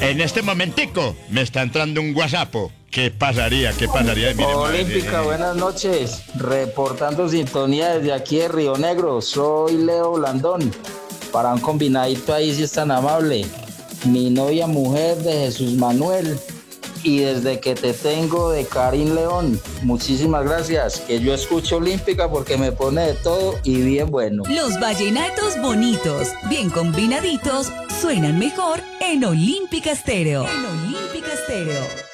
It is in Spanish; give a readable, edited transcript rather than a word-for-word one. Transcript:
En este momentico me está entrando un WhatsApp. ¿Qué pasaría? ¿Qué pasaría? Mire, Olímpica, buenas noches. Reportando sintonía desde aquí de Río Negro. Soy Leo Blandón. Para un combinadito ahí, si es tan amable. Mi novia mujer de Jesús Manuel. Y desde que te tengo de Karim León. Muchísimas gracias. Que yo escucho Olímpica porque me pone de todo y bien bueno. Los vallenatos bonitos, bien combinaditos, suenan mejor en Olímpica Estéreo. En Olímpica Estéreo.